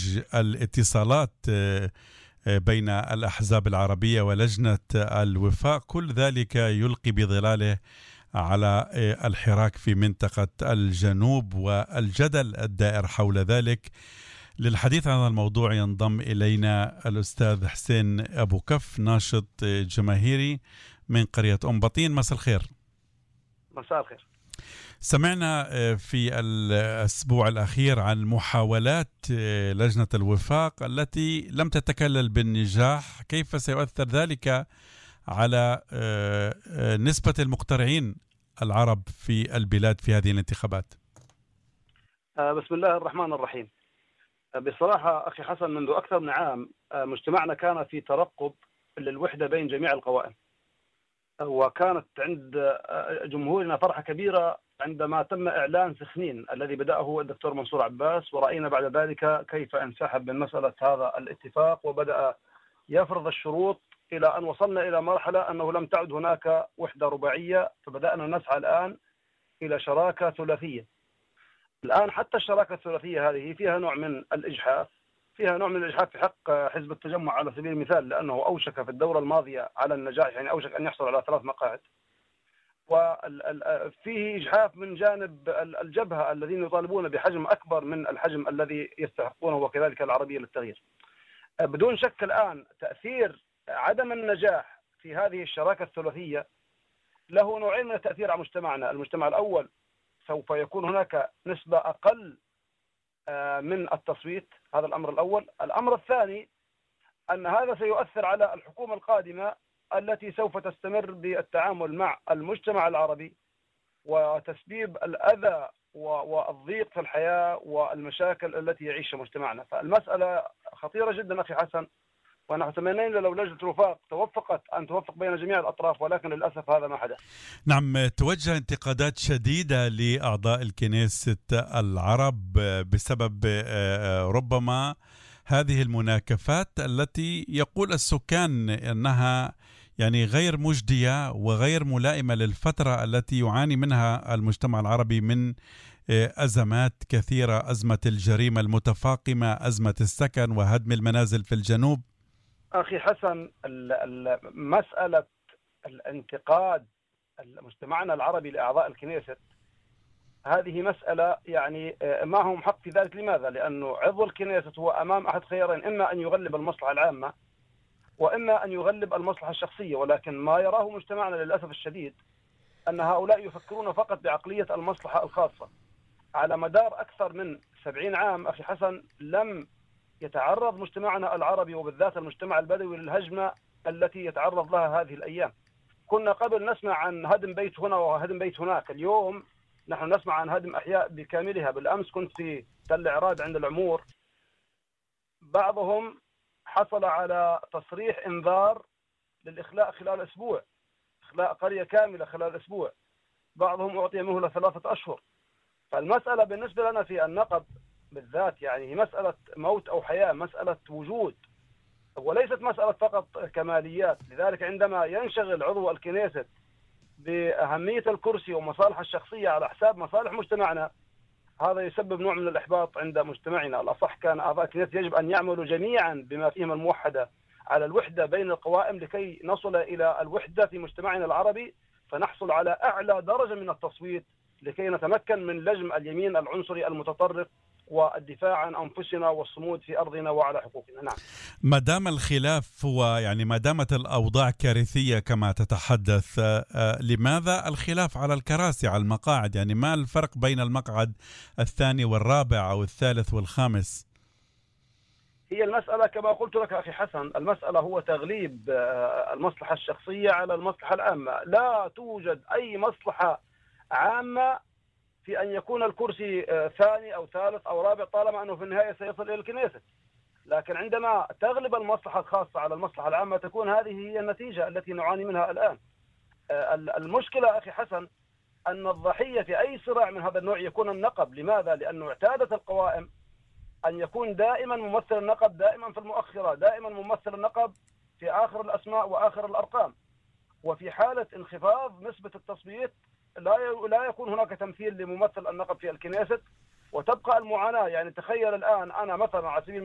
برنامج الاتصالات بين الأحزاب العربية ولجنة الوفاق، كل ذلك يلقي بظلاله على الحراك في منطقة الجنوب والجدل الدائر حول ذلك. للحديث عن هذا الموضوع ينضم إلينا الأستاذ حسين أبو كف، ناشط جماهيري من قرية أم بطين. مساء الخير. مساء الخير. سمعنا في الأسبوع الأخير عن محاولات لجنة الوفاق التي لم تتكلل بالنجاح. كيف سيؤثر ذلك على نسبة المقترعين العرب في البلاد في هذه الانتخابات؟ بسم الله الرحمن الرحيم. بصراحة أخي حسن، منذ أكثر من عام مجتمعنا كان في ترقب للوحدة بين جميع القوائم، وكانت عند جمهورنا فرحة كبيرة عندما تم إعلان سخنين الذي بدأه الدكتور منصور عباس، ورأينا بعد ذلك كيف انسحب من مسألة هذا الاتفاق وبدأ يفرض الشروط، إلى أن وصلنا إلى مرحلة أنه لم تعد هناك وحدة رباعية، فبدأنا نسعى الآن إلى شراكة ثلاثية. الآن حتى الشراكة الثلاثية هذه فيها نوع من الإجحاف، في حق حزب التجمع على سبيل المثال، لأنه أوشك في الدورة الماضية على النجاح، يعني أوشك أن يحصل على 3 مقاعد. وفيه إجحاف من جانب الجبهة الذين يطالبون بحجم أكبر من الحجم الذي يستحقونه، وكذلك العربية للتغيير. بدون شك الآن تأثير عدم النجاح في هذه الشراكة الثلاثية له نوعين من التأثير على مجتمعنا. المجتمع الأول، سوف يكون هناك نسبة أقل من التصويت، هذا الأمر الأول. الأمر الثاني أن هذا سيؤثر على الحكومة القادمة التي سوف تستمر بالتعامل مع المجتمع العربي وتسبيب الأذى والضيق في الحياة والمشاكل التي يعيشها مجتمعنا. فالمسألة خطيرة جدا أخي حسن، ونحن تمنينا لو لجنة الوفاق توفقت أن توفق بين جميع الأطراف، ولكن للأسف هذا ما حدث. نعم، توجه انتقادات شديدة لأعضاء الكنيست العرب بسبب ربما هذه المناكفات التي يقول السكان أنها يعني غير مجدية وغير ملائمة للفترة التي يعاني منها المجتمع العربي من أزمات كثيرة: أزمة الجريمة المتفاقمة، أزمة السكن، وهدم المنازل في الجنوب. أخي حسن، مسألة الانتقاد مجتمعنا العربي لأعضاء الكنيست هذه مسألة يعني ما هم حق في ذلك. لماذا؟ لأنه عضو الكنيست هو أمام أحد خيارين: إما أن يغلب المصلحة العامة، وإما أن يغلب المصلحة الشخصية. ولكن ما يراه مجتمعنا للأسف الشديد أن هؤلاء يفكرون فقط بعقلية المصلحة الخاصة. على مدار أكثر من 70 عام أخي حسن لم يتعرض مجتمعنا العربي وبالذات المجتمع البدوي للهجمة التي يتعرض لها هذه الأيام. كنا قبل نسمع عن هدم بيت هنا وهدم بيت هناك، اليوم نحن نسمع عن هدم أحياء بكاملها. بالأمس كنت في تل عراد عند العمور، بعضهم حصل على تصريح إنذار للإخلاء خلال أسبوع، إخلاء قرية كاملة خلال أسبوع. بعضهم أعطي مهلة 3 أشهر. فالمسألة بالنسبة لنا في النقب بالذات يعني مسألة موت أو حياة، مسألة وجود، وليست مسألة فقط كماليات. لذلك عندما ينشغل عضو الكنيست بأهمية الكرسي ومصالح الشخصية على حساب مصالح مجتمعنا، هذا يسبب نوع من الإحباط عند مجتمعنا. الأصح كان أعضاء الكنيست يجب أن يعملوا جميعا بما فيهم الموحدة على الوحدة بين القوائم لكي نصل إلى الوحدة في مجتمعنا العربي، فنحصل على أعلى درجة من التصويت لكي نتمكن من لجم اليمين العنصري المتطرف والدفاع عن أنفسنا والصمود في أرضنا وعلى حقوقنا. نعم. ما دام الخلاف هو يعني ما دامت الأوضاع كارثية كما تتحدث، لماذا الخلاف على الكراسي، على المقاعد؟ يعني ما الفرق بين المقعد الثاني والرابع أو الثالث والخامس؟ هي المسألة كما قلت لك أخي حسن، المسألة هو تغليب المصلحة الشخصية على المصلحة العامة. لا توجد أي مصلحة عامة في أن يكون الكرسي ثاني أو ثالث أو رابع طالما أنه في النهاية سيصل إلى الكنيست. لكن عندما تغلب المصلحة الخاصة على المصلحة العامة تكون هذه هي النتيجة التي نعاني منها الآن. المشكلة أخي حسن أن الضحية في أي صراع من هذا النوع يكون النقب. لماذا؟ لأنه اعتادت القوائم أن يكون دائما ممثل النقب دائما في المؤخرة، دائما ممثل النقب في آخر الأسماء وآخر الأرقام. وفي حالة انخفاض نسبة التصويت لا يكون هناك تمثيل لممثل النقب في الكنيست، وتبقى المعاناة. يعني تخيل الآن أنا مثلا على سبيل